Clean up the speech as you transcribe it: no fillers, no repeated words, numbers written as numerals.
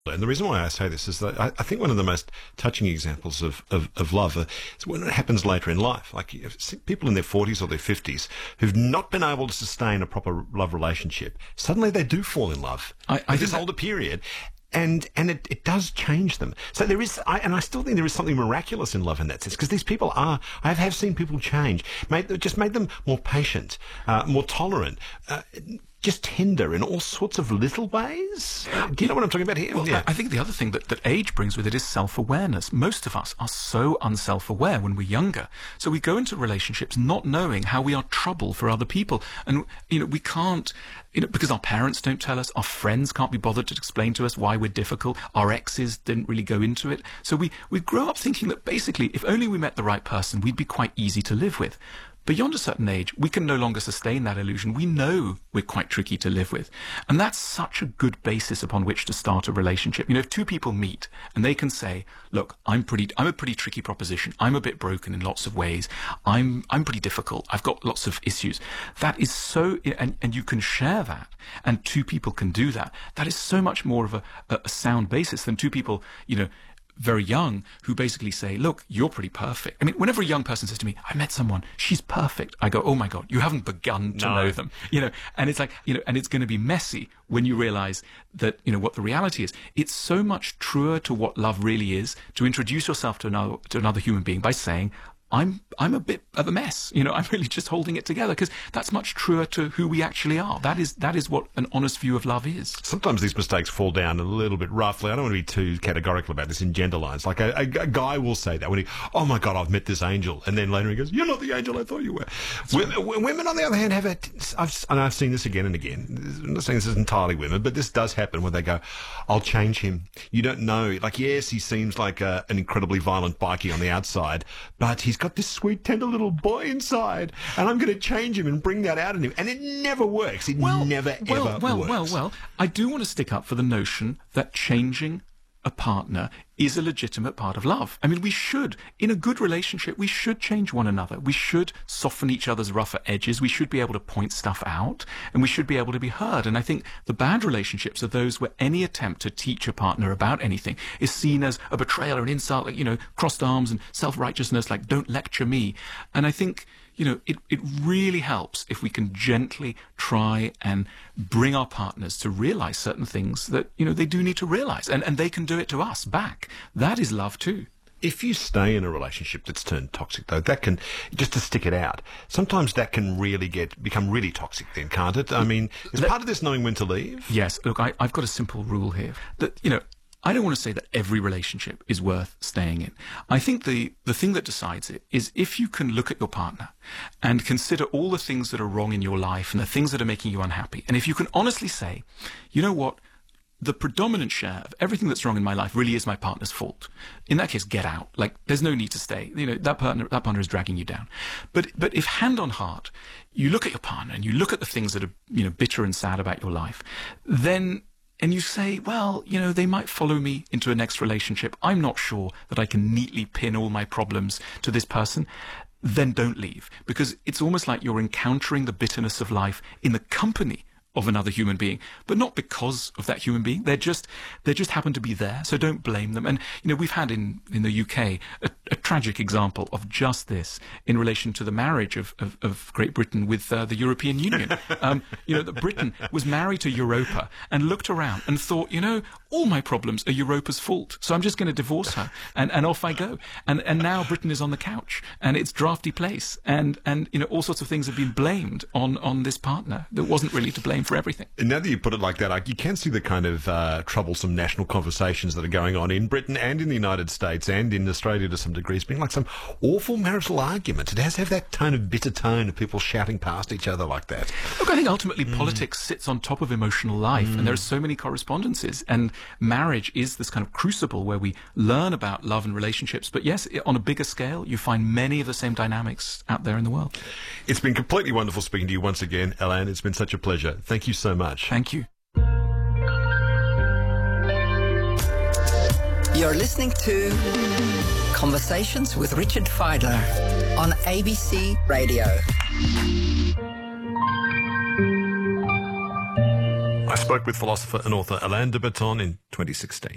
And the reason why I say this is that I think one of the most touching examples of love is when it happens later in life. Like people in their 40s or their 50s who've not been able to sustain a proper love relationship, suddenly they do fall in love. I this older period. And it does change them. So there is, and I still think there is something miraculous in love in that sense, because these people I have seen people change, just made them more patient, more tolerant, just tender in all sorts of little ways. Do you know what I'm talking about here? Well, yeah. I think the other thing that age brings with it is self-awareness. Most of us are so unself-aware when we're younger. So we go into relationships not knowing how we are trouble for other people. And, we can't, because our parents don't tell us, our friends can't be bothered to explain to us why we're difficult, our exes didn't really go into it. So we grow up thinking that basically, if only we met the right person, we'd be quite easy to live with. Beyond a certain age, we can no longer sustain that illusion. We know we're quite tricky to live with. And that's such a good basis upon which to start a relationship. If two people meet and they can say, look, I'm a pretty tricky proposition. I'm a bit broken in lots of ways. I'm pretty difficult. I've got lots of issues. That is so, and you can share that, and two people can do that. That is so much more of a sound basis than two people, very young, who basically say, look, you're pretty perfect. I mean, whenever a young person says to me, I met someone, she's perfect, I go, oh my God, you haven't begun to know them. And it's like, and it's going to be messy when you realize that, what the reality is. It's so much truer to what love really is to introduce yourself to another human being by saying, I'm a bit of a mess. I'm really just holding it together, because that's much truer to who we actually are. That is what an honest view of love is. Sometimes these mistakes fall down a little bit roughly. I don't want to be too categorical about this in gender lines. Like a guy will say that when oh my God, I've met this angel. And then later he goes, you're not the angel I thought you were. Women, on the other hand, I've seen this again and again. I'm not saying this is entirely women, but this does happen when they go, I'll change him. You don't know. Like, yes, he seems like an incredibly violent bikie on the outside, but he's got this sweet, tender little boy inside, and I'm going to change him and bring that out in him. And it never works. It never, ever works. Well, I do want to stick up for the notion that changing a partner is a legitimate part of love. I mean, we should, in a good relationship, we should change one another. We should soften each other's rougher edges. We should be able to point stuff out, and we should be able to be heard. And I think the bad relationships are those where any attempt to teach a partner about anything is seen as a betrayal or an insult, like, crossed arms and self-righteousness, like, don't lecture me. And I think, it really helps if we can gently try and bring our partners to realize certain things that, they do need to realize. And they can do it to us back. That is love too. If you stay in a relationship that's turned toxic, though, that can, just to stick it out, sometimes that can really become really toxic then, can't it? I mean, is part of this knowing when to leave? Yes. Look, I've got a simple rule here that, I don't want to say that every relationship is worth staying in. I think the thing that decides it is if you can look at your partner and consider all the things that are wrong in your life and the things that are making you unhappy. And if you can honestly say, you know what, the predominant share of everything that's wrong in my life really is my partner's fault. In that case, get out. Like, there's no need to stay. That partner is dragging you down. But if hand on heart, you look at your partner and you look at the things that are, bitter and sad about your life, and you say, well, they might follow me into a next relationship. I'm not sure that I can neatly pin all my problems to this person. Then don't leave, because it's almost like you're encountering the bitterness of life in the company of another human being, but not because of that human being. They just happen to be there. So don't blame them. And, we've had in the UK a tragic example of just this in relation to the marriage of Great Britain with the European Union. That Britain was married to Europa and looked around and thought, all my problems are Europa's fault. So I'm just going to divorce her and off I go. And now Britain is on the couch and it's drafty place. And all sorts of things have been blamed on this partner that wasn't really to blame for everything. And now that you put it like that, you can see the kind of troublesome national conversations that are going on in Britain and in the United States and in Australia to some degree. It's been like some awful marital arguments. It has to have that tone of bitter tone of people shouting past each other like that. Look, I think ultimately politics sits on top of emotional life, and there are so many correspondences, and marriage is this kind of crucible where we learn about love and relationships. But yes, on a bigger scale, you find many of the same dynamics out there in the world. It's been completely wonderful speaking to you once again, Alain. It's been such a pleasure. Thank you so much. Thank you. You're listening to Conversations with Richard Fidler on ABC Radio. I spoke with philosopher and author Alain de Botton in 2016.